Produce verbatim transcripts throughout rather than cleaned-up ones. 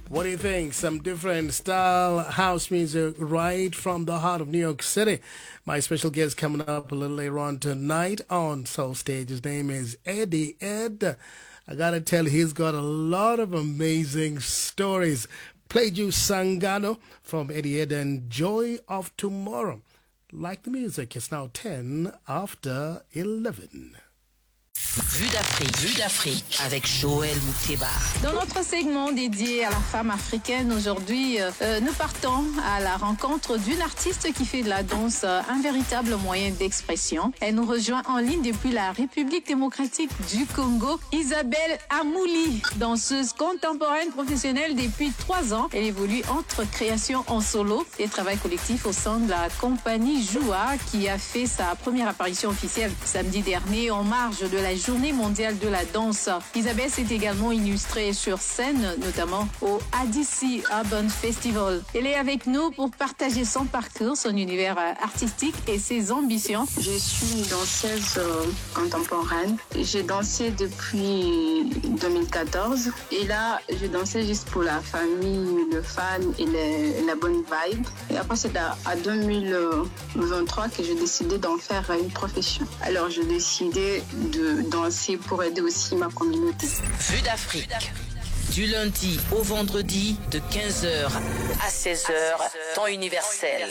What do you think? Some different style house music right from the heart of New York City. My special guest coming up a little later on tonight on Soul Stage. His name is Eddie Ed. I gotta tell you, he's got a lot of amazing stories. Played you Sangano from Eddie Ed and Joy of Tomorrow. Like the music, it's now ten after eleven. Vue d'Afrique, Vue d'Afrique avec Joël Mouteba. Dans notre segment dédié à la femme africaine, aujourd'hui, euh, nous partons à la rencontre d'une artiste qui fait de la danse euh, un véritable moyen d'expression. Elle nous rejoint en ligne depuis la République démocratique du Congo, Isabelle Amouli, danseuse contemporaine professionnelle depuis trois ans. Elle évolue entre création en solo et travail collectif au sein de la compagnie Joua, qui a fait sa première apparition officielle samedi dernier en marge de la Journée mondiale de la danse. Isabelle s'est également illustrée sur scène, notamment au A D C Urban Festival. Elle est avec nous pour partager son parcours, son univers artistique et ses ambitions. Je suis une danseuse euh, contemporaine. J'ai dansé depuis deux mille quatorze et là, je dansais juste pour la famille, le fan et le, la bonne vibe. Et après, c'est à, à deux mille vingt-trois que j'ai décidé d'en faire une profession. Alors, j'ai décidé de danser pour aider aussi ma communauté. Vue d'Afrique, du lundi au vendredi de quinze heures à seize heures, temps universel.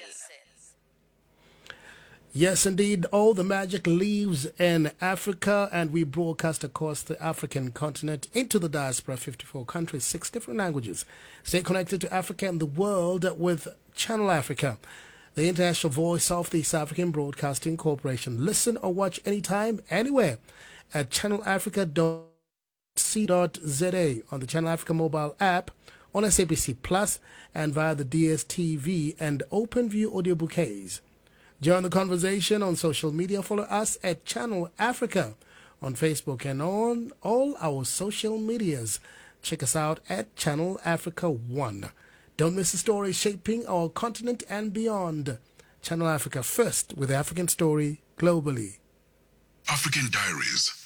Yes, indeed, all the magic lives in Africa, and we broadcast across the African continent into the diaspora, fifty-four countries, six different languages. Stay connected to Africa and the world with Channel Africa, the international voice of the East African Broadcasting Corporation. Listen or watch anytime, anywhere at channel africa dot c dot z a, on the Channel Africa mobile app, on S A B C Plus, and via the D S T V and OpenView audio bouquets. Join the conversation on social media. Follow us at Channel Africa on Facebook and on all our social medias. Check us out at Channel Africa one. Don't miss the story shaping our continent and beyond. Channel Africa, first with the African story globally. African Diaries.